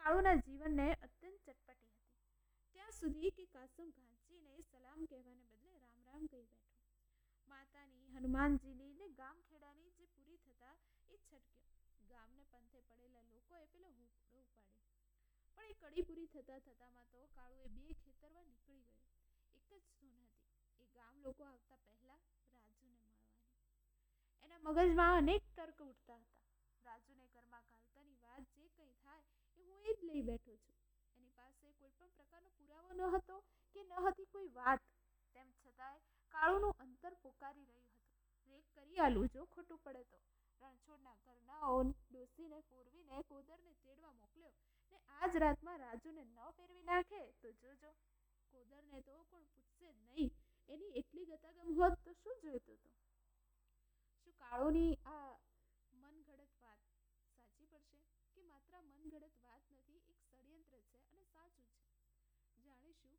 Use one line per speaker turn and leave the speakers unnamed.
કાળુના જીવનને અત્યંત ચટપટી હતી. ત્યાં સુધી કે કાસમ ઘાંચીને સલામ કહેવાને બદલે રામ રામ કહી બેઠો. માતાની, હનુમાનજીની ને ગામખેડાની જે પૂરી થતા એ છટક્યો. ગામને પંથે પડેલા લોકોએ પેલો હુકડો ઉપાડ્યો. પણ એ કડી પૂરી થતામાં તો કાળુએ બે ખેતરવા નીકળી ગયો. એક જ ધૂન હતી, એ ગામ લોકો આવતા પહેલા રાજુને મળવાની. એના મગજમાં અનેક તર્ક ઉઠતા હતા. રાજુને ઘરમાં ઘાલતાની વાત જે કંઈ થાય એ હું એ જ લઈ બેઠો છું. એની પાસે કોઈ પણ પ્રકારનો પુરાવો ન હતો કે ન હતી કોઈ વાત. તેમ છતાંય કાળુનું અંતર પોકારી રહ્યું હતું. રેક કરી આલું જો ખોટું પડે તો. રણછોડના ઘરનાઓ ડોસીને ફોરવીને કોદરને તેડવા મોકલ્યો ને આજ રાતમાં રાજુને ન ફેરવી નાખે તો જોજો. કોદરને તો કોણ પૂછશે જ નહીં. એની એટલી ગતાગમ હોત તો શું જોઈતું હતું? શું કાળુની આ મનગઢત વાત સાચી પડશે કે માત્ર મનગઢત વાત નથી, એક ષડયંત્ર છે અને સાચું છે? જાણીશું